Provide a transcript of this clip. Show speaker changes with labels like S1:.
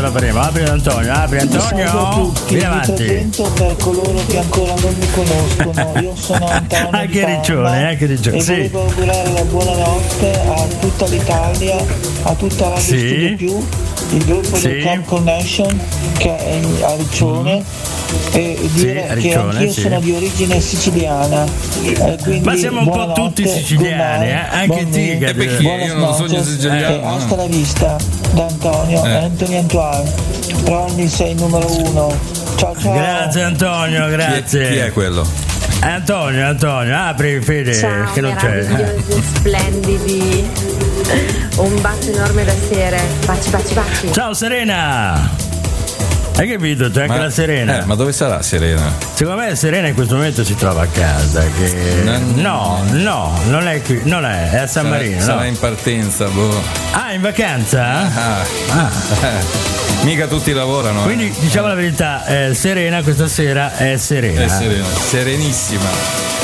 S1: la faremo. Apri Antonio.
S2: Salve a tutti,
S1: Vieni
S2: mi
S1: avanti.
S2: presento per coloro che ancora non mi conoscono. Io sono Antonio
S1: Anche
S2: di Parma
S1: Riccione,
S2: e
S1: sì.
S2: volevo augurare la buonanotte a tutta l'Italia, a tutta Radio
S1: Sì.
S2: Studio Più, il gruppo
S1: Sì.
S2: del Camp Connection che è a Riccione, e dire
S1: a
S2: che
S1: Riccione,
S2: anch'io
S1: sì.
S2: sono di origine siciliana, quindi
S1: Ma siamo un po'
S2: buonanotte,
S1: tutti siciliani,
S2: good night,
S1: anche
S2: buon
S1: te,
S2: me,
S1: che-
S3: E perché?
S2: buona
S3: Io non sogno
S2: notte,
S3: siciliano,
S2: e
S3: no.
S2: hasta la vista da Antonio Antoine. Ronny, sei il numero 1. Ciao ciao.
S1: Grazie Antonio, grazie.
S3: Chi è quello?
S1: Antonio, apri Fede,
S4: Ciao,
S1: che non c'è.
S4: meravigliosi, splendidi. Un bacio enorme da Sere. Baci, baci, baci.
S1: Ciao Serena. Hai capito? C'è anche la Serena.
S3: Ma dove sarà Serena?
S1: Secondo me Serena in questo momento si trova a casa. No, non è qui, non è a San Marino.
S3: Sarà
S1: No.
S3: in partenza, boh.
S1: Ah, in vacanza?
S3: Mica tutti lavorano.
S1: Quindi diciamo la verità, Serena questa sera è serena.
S3: È serena. Serenissima.